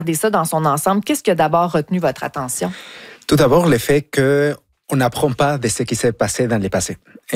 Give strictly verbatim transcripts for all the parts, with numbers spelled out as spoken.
ça dans son ensemble, qu'est-ce qui a d'abord retenu votre attention? Tout d'abord, le fait que on n'apprend pas de ce qui s'est passé dans le passé.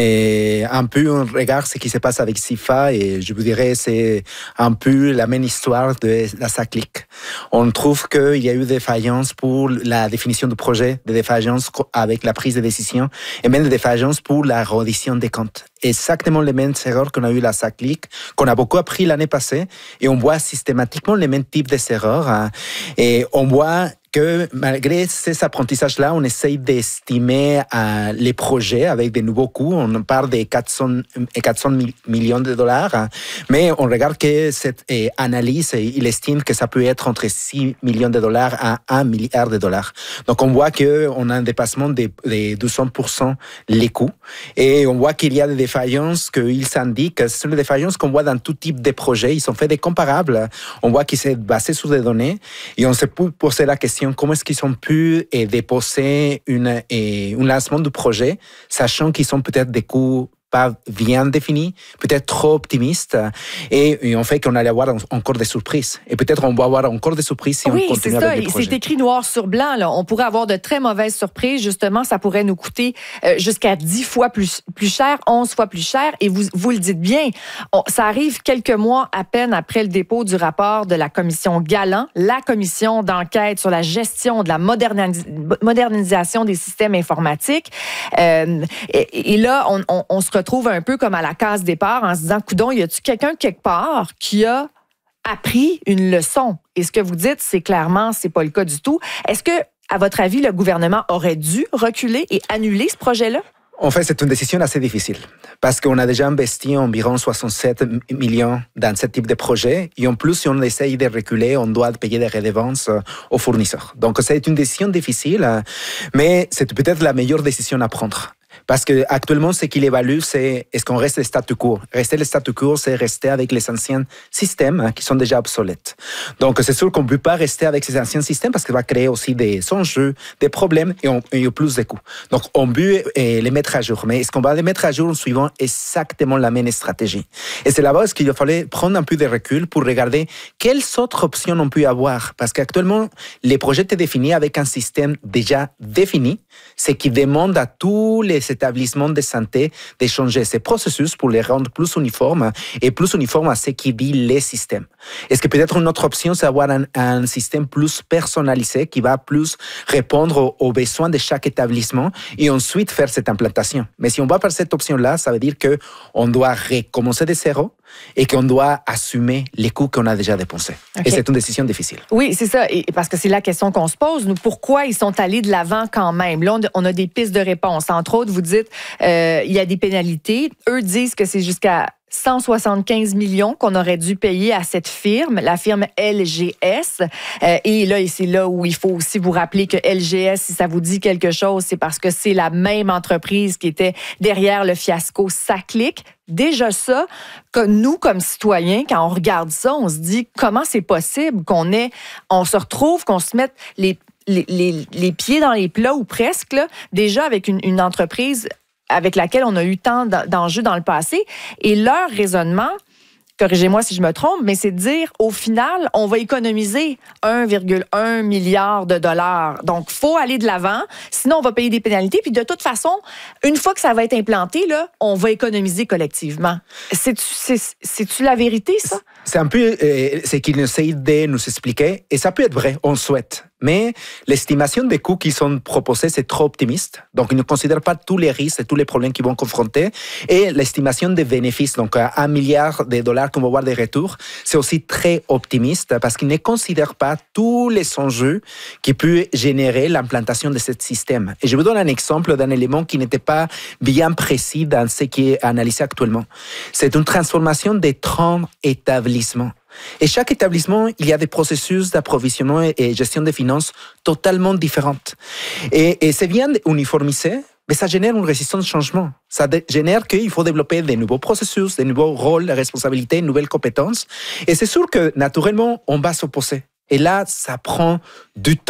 Et un peu, on regarde ce qui se passe avec SIFA et je vous dirais, c'est un peu la même histoire de la SACLIC. On trouve qu'il y a eu des défaillances pour la définition du projet, des défaillances avec la prise de décision et même des défaillances pour la reddition des comptes. Exactement les mêmes erreurs qu'on a eu la SACLIC, qu'on a beaucoup appris l'année passée et on voit systématiquement les mêmes types d'erreurs. Hein, et on voit que malgré ces apprentissages-là, on essaye d'estimer euh, les projets avec des nouveaux coûts. On parle de quatre cents millions de dollars, hein, mais on regarde que cette euh, analyse, il estime que ça peut être entre six millions de dollars à un milliard de dollars. Donc on voit qu'on a un dépassement de, de deux cents pour cent les coûts et on voit qu'il y a des défaillances qu'ils s'indiquent. Ce sont des défaillances qu'on voit dans tout type de projets. Ils sont faits des comparables. On voit qu'ils sont basés sur des données et on se peut poser la question comment est-ce qu'ils ont pu eh, déposer une, eh, un lancement du projet, sachant qu'ils sont peut-être des coûts pas bien définis, peut-être trop optimistes, et, et on fait qu'on allait avoir encore des surprises. Et peut-être on va avoir encore des surprises si oui, on continue c'est avec ça. les projets. C'est écrit noir sur blanc. Là. On pourrait avoir de très mauvaises surprises. Justement, ça pourrait nous coûter euh, jusqu'à dix fois plus, plus cher, onze fois plus cher. Et vous, vous le dites bien, on, ça arrive quelques mois à peine après le dépôt du rapport de la commission Galland, la commission d'enquête sur la gestion de la modernis- modernisation des systèmes informatiques. Euh, et, et là, on, on, on se retrouve un peu comme à la case départ en se disant, coudon, y a-tu quelqu'un quelque part qui a appris une leçon? Et ce que vous dites, c'est clairement, c'est pas le cas du tout. Est-ce que, à votre avis, le gouvernement aurait dû reculer et annuler ce projet-là? En fait, c'est une décision assez difficile parce qu'on a déjà investi environ soixante-sept millions dans ce type de projet et en plus, si on essaye de reculer, on doit payer des redevances aux fournisseurs. Donc, c'est une décision difficile, mais c'est peut-être la meilleure décision à prendre. Parce que actuellement, ce qu'il évalue, c'est est-ce qu'on reste le statu quo. Rester le statu quo, c'est rester avec les anciens systèmes hein, qui sont déjà obsolètes. Donc, c'est sûr qu'on ne peut pas rester avec ces anciens systèmes parce que ça va créer aussi des enjeux, des problèmes et, on, et plus de coûts. Donc, on peut eh, les mettre à jour. Mais est-ce qu'on va les mettre à jour en suivant exactement la même stratégie? Et c'est là-bas qu'il va falloir prendre un peu de recul pour regarder quelles autres options on peut avoir. Parce qu'actuellement, les projets étaient définis avec un système déjà défini, ce qui demande à tous les établissements de santé de changer ces processus pour les rendre plus uniformes et plus uniformes à ce qui dit les systèmes. Est-ce que peut-être une autre option, c'est avoir un, un système plus personnalisé qui va plus répondre aux, aux besoins de chaque établissement et ensuite faire cette implantation? Mais si on va par cette option-là, ça veut dire qu'on doit recommencer de zéro et qu'on doit assumer les coûts qu'on a déjà dépensés. Okay. Et c'est une décision difficile. Oui, c'est ça. Et parce que c'est la question qu'on se pose. Nous, pourquoi ils sont allés de l'avant quand même? Là, on a des pistes de réponse. Entre autres, vous dites, euh, il y a des pénalités. Eux disent que c'est jusqu'à cent soixante-quinze millions qu'on aurait dû payer à cette firme, la firme L G S. Euh, et là, c'est là où il faut aussi vous rappeler que L G S, si ça vous dit quelque chose, c'est parce que c'est la même entreprise qui était derrière le fiasco SACLIC. Déjà ça, que nous, comme citoyens, quand on regarde ça, on se dit comment c'est possible qu'on ait, on se retrouve, qu'on se mette les, les, les, les pieds dans les plats ou presque, là, déjà avec une, une entreprise avec laquelle on a eu tant d'enjeux dans le passé. Et leur raisonnement, corrigez-moi si je me trompe, mais c'est de dire, au final, on va économiser un virgule un milliard de dollars. Donc, il faut aller de l'avant, sinon on va payer des pénalités. Puis de toute façon, une fois que ça va être implanté, là, on va économiser collectivement. C'est-tu, c'est, c'est-tu la vérité, ça? C'est un peu euh, ce qu'ils essayent de nous expliquer, et ça peut être vrai, on souhaite. Mais l'estimation des coûts qui sont proposés, c'est trop optimiste. Donc, ils ne considèrent pas tous les risques et tous les problèmes qu'ils vont confronter. Et l'estimation des bénéfices, donc un milliard de dollars qu'on va avoir des retours, c'est aussi très optimiste parce qu'ils ne considèrent pas tous les enjeux qui peuvent générer l'implantation de ce système. Et je vous donne un exemple d'un élément qui n'était pas bien précis dans ce qui est analysé actuellement. C'est une transformation des trente établissements. Et chaque établissement, il y a des processus d'approvisionnement et gestion des finances totalement différentes. Et, et c'est bien uniformisé, mais ça génère une résistance au changement. Ça dé- génère qu'il faut développer de nouveaux processus, de nouveaux rôles, de responsabilités, de nouvelles compétences. Et c'est sûr que, naturellement, on va s'opposer. Et là, ça prend du temps,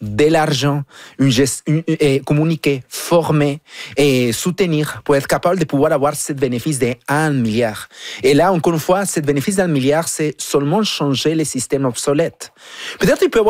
de l'argent, une gest- une- et communiquer, former et soutenir pour être capable de pouvoir avoir ce bénéfice d'un milliard. Et là, encore une fois, ce bénéfice d'un milliard, c'est seulement changer les systèmes obsolètes. Peut-être qu'il peut y avoir